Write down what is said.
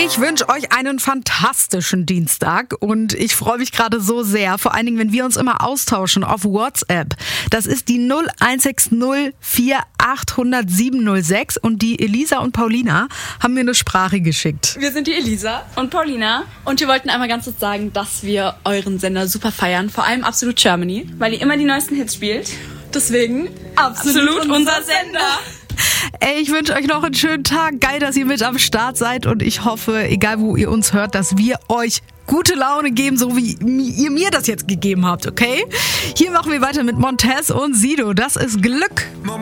Ich wünsche euch einen fantastischen Dienstag und ich freue mich gerade so sehr, vor allen Dingen, wenn wir uns immer austauschen auf WhatsApp. Das ist die 0160 4800 706 und die Elisa und Paulina haben mir eine Sprache geschickt. Wir sind die Elisa und Paulina und wir wollten einmal ganz kurz sagen, dass wir euren Sender super feiern, vor allem Absolut Germany, weil ihr immer die neuesten Hits spielt. Deswegen Absolut unser Sender. Ey, ich wünsche euch noch einen schönen Tag. Geil, dass ihr mit am Start seid und ich hoffe, egal wo ihr uns hört, dass wir euch gute Laune geben, so wie ihr mir das jetzt gegeben habt, okay? Hier machen wir weiter mit Montez und Sido. Das ist Glück.